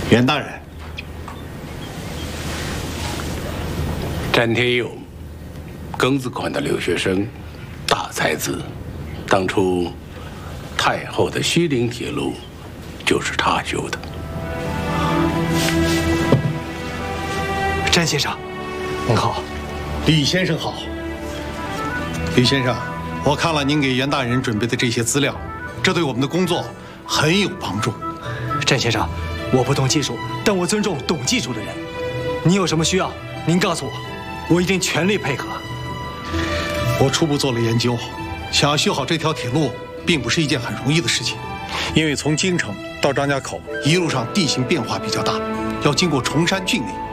袁大人， 詹天佑，庚子馆的留学生，大才子，当初太后的西陵铁路就是他修的。 詹先生，您好。 李先生好。李先生，我看了您给袁大人准备的这些资料，这对我们的工作很有帮助。 詹先生，我不懂技术，但我尊重懂技术的人。您有什么需要，您告诉我，我一定全力配合。 我初步做了研究，想要修好这条铁路，并不是一件很容易的事情，因为从京城到张家口一路上地形变化比较大，要经过崇山峻岭。